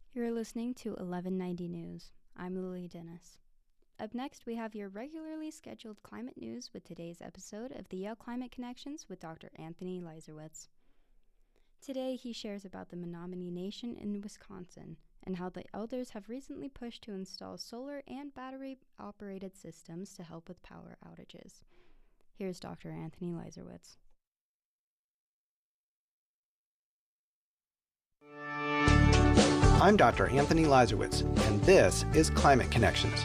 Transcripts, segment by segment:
You're listening to 1190 News. I'm Lily Dennis. Up next, we have your regularly scheduled climate news with today's episode of the Yale Climate Connections with Dr. Anthony Leiserowitz. Today, he shares about the Menominee Nation in Wisconsin and how the elders have recently pushed to install solar and battery-operated systems to help with power outages. Here's Dr. Anthony Leiserowitz. I'm Dr. Anthony Leiserowitz, and this is Climate Connections.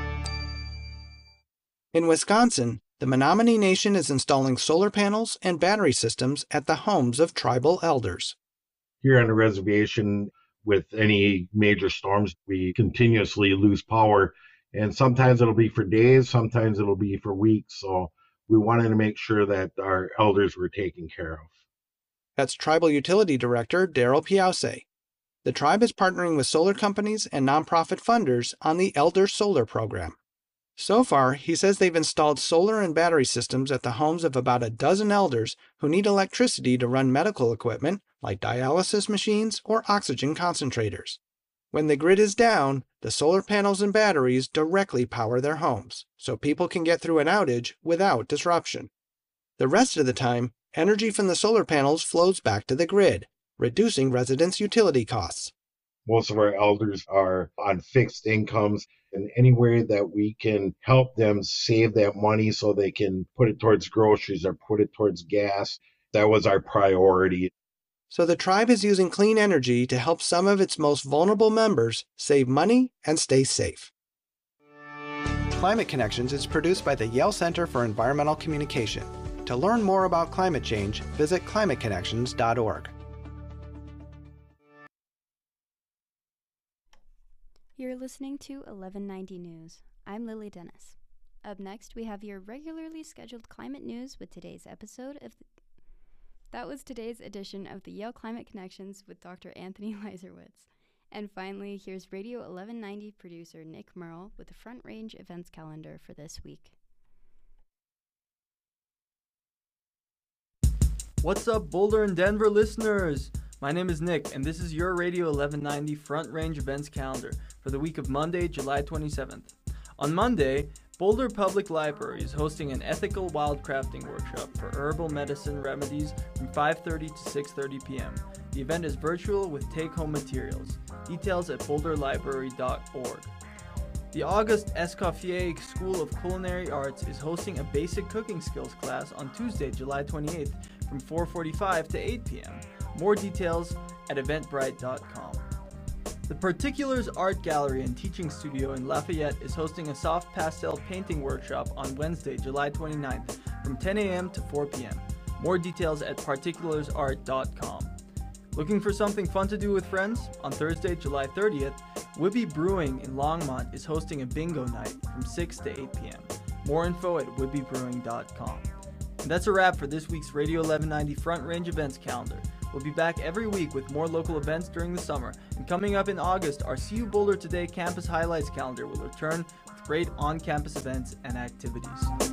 In Wisconsin, the Menominee Nation is installing solar panels and battery systems at the homes of tribal elders. Here on the reservation, with any major storms, we continuously lose power, and sometimes it'll be for days, sometimes it'll be for weeks, so we wanted to make sure that our elders were taken care of. That's Tribal Utility Director Daryl Piause. The tribe is partnering with solar companies and nonprofit funders on the Elder Solar Program. So far, he says they've installed solar and battery systems at the homes of about a dozen elders who need electricity to run medical equipment like dialysis machines or oxygen concentrators. When the grid is down, the solar panels and batteries directly power their homes, so people can get through an outage without disruption. The rest of the time, energy from the solar panels flows back to the grid, reducing residents' utility costs. Most of our elders are on fixed incomes, and any way that we can help them save that money so they can put it towards groceries or put it towards gas, that was our priority. So the tribe is using clean energy to help some of its most vulnerable members save money and stay safe. Climate Connections is produced by the Yale Center for Environmental Communication. To learn more about climate change, visit climateconnections.org. You're listening to 1190 News. I'm Lily Dennis. Up next, we have your regularly scheduled climate news with today's episode of That was today's edition of the Yale Climate Connections with Dr. Anthony Leiserowitz. And finally, here's Radio 1190 producer Nick Merle with the Front Range events calendar for this week. What's up, Boulder and Denver listeners? My name is Nick, and this is your Radio 1190 Front Range events calendar for the week of Monday, July 27th. On Monday, Boulder Public Library is hosting an ethical wildcrafting workshop for herbal medicine remedies from 5:30 to 6:30 p.m. The event is virtual with take-home materials. Details at boulderlibrary.org. The Auguste Escoffier School of Culinary Arts is hosting a basic cooking skills class on Tuesday, July 28th from 4:45 to 8 p.m. More details at eventbrite.com. The Particulars Art Gallery and Teaching Studio in Lafayette is hosting a soft pastel painting workshop on Wednesday, July 29th from 10 a.m. to 4 p.m. More details at particularsart.com. Looking for something fun to do with friends? On Thursday, July 30th, Whibby Brewing in Longmont is hosting a bingo night from 6 to 8 p.m. More info at whibbybrewing.com. And that's a wrap for this week's Radio 1190 Front Range events calendar. We'll be back every week with more local events during the summer. And coming up in August, our CU Boulder Today Campus Highlights calendar will return with great on-campus events and activities.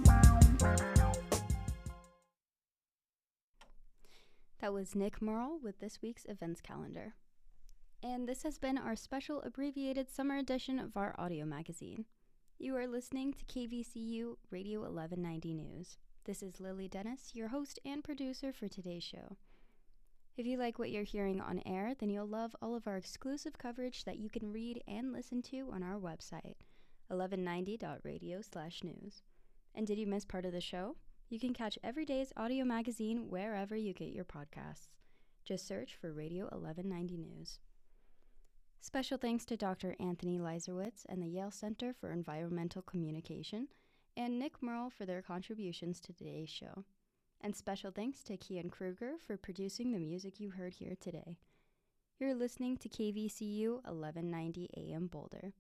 That was Nick Merle with this week's events calendar. And this has been our special abbreviated summer edition of our audio magazine. You are listening to KVCU Radio 1190 News. This is Lily Dennis, your host and producer for today's show. If you like what you're hearing on air, then you'll love all of our exclusive coverage that you can read and listen to on our website, 1190.radio/news. And did you miss part of the show? You can catch every day's audio magazine wherever you get your podcasts. Just search for Radio 1190 News. Special thanks to Dr. Anthony Leiserowitz and the Yale Center for Environmental Communication and Nick Merle for their contributions to today's show. And special thanks to Kian Kruger for producing the music you heard here today. You're listening to KVCU 1190 AM Boulder,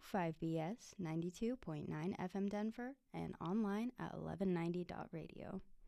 K225BS 92.9 FM Denver, and online at 1190.radio.